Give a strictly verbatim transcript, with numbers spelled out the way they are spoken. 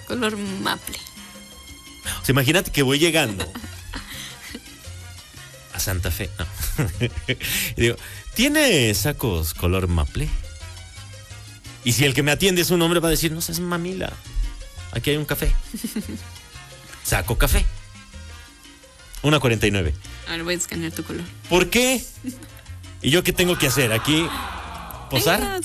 Color maple. O sea, imagínate que voy llegando a Santa Fe. No. Y digo, ¿tiene sacos color maple? Y si el que me atiende es un hombre, va a decir, no seas mamila, aquí hay un café. Saco café. una cuarenta y nueve. Ahora voy a escanear tu color. ¿Por qué? ¿Y yo qué tengo que hacer? ¿Aquí posar? Venga,